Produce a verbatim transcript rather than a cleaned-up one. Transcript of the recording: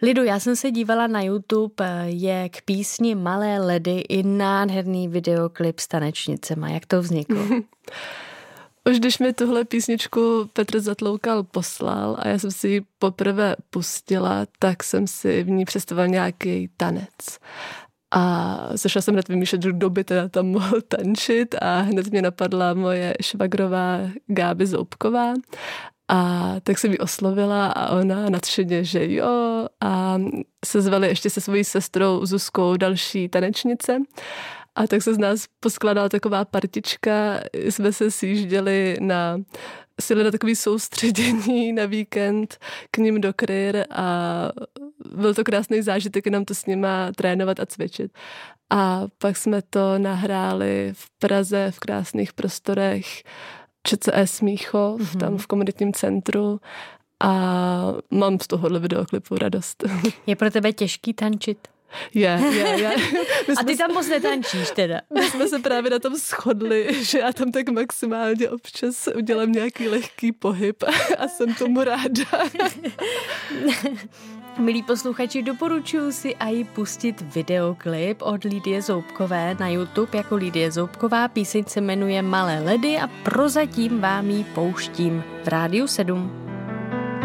Lido, já jsem se dívala na YouTube, je k písni Malé ledy i nádherný videoklip s tanečnicema. Jak to vzniklo? Už když mi tuhle písničku Petr Zatloukal poslal a já jsem si ji poprvé pustila, tak jsem si v ní představila nějaký tanec. A začala jsem hned vymýšlet, kdo by teda tam mohl tančit a hned mě napadla moje švagrová Gáby Zoubková. A tak jsem ji oslovila a ona nadšeně, že jo. A sezvali ještě se svojí sestrou Zuzkou další tanečnice. A tak se z nás poskládala taková partička, jsme se sjížděli na sili na takový soustředění na víkend k ním do Kryr a byl to krásný zážitek nám to s nima trénovat a cvičit. A pak jsme to nahráli v Praze v krásných prostorech ČCE Smíchov, mm-hmm. tam v komunitním centru a mám z tohohle videoklipu radost. Je pro tebe těžký tančit? Je, je, je. A ty tam moc netančíš teda. My jsme se právě na tom shodli, že já tam tak maximálně občas udělám nějaký lehký pohyb a jsem tomu ráda. Milí posluchači, doporučuji si aj pustit videoklip od Lidie Zoubkové na YouTube jako Lidie Zoubková. Píseň se jmenuje Malé ledy a prozatím vám ji pouštím v Rádiu sedm.